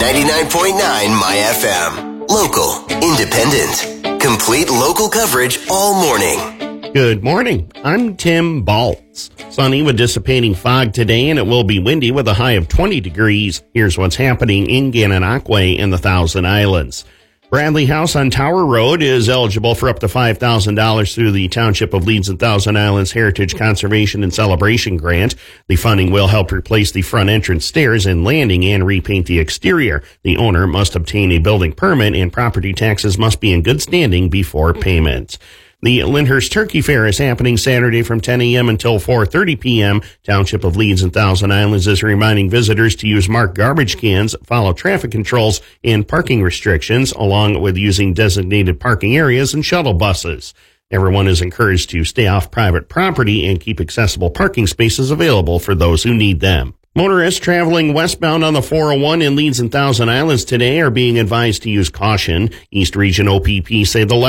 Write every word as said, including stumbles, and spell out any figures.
ninety-nine point nine My F M. Local, independent, complete local coverage all morning. Good morning. I'm Tim Baltz. Sunny with dissipating fog today, and it will be windy with a high of twenty degrees. Here's what's happening in Gananoque and the Thousand Islands. Bradley House on Tower Road is eligible for up to five thousand dollars through the Township of Leeds and Thousand Islands Heritage Conservation and Celebration Grant. The funding will help replace the front entrance stairs and landing and repaint the exterior. The owner must obtain a building permit, and property taxes must be in good standing before payment. The Lyndhurst Turkey Fair is happening Saturday from ten a.m. until four thirty p.m. Township of Leeds and Thousand Islands is reminding visitors to use marked garbage cans, follow traffic controls and parking restrictions, along with using designated parking areas and shuttle buses. Everyone is encouraged to stay off private property and keep accessible parking spaces available for those who need them. Motorists traveling westbound on the four oh one in Leeds and Thousand Islands today are being advised to use caution. East Region O P P say the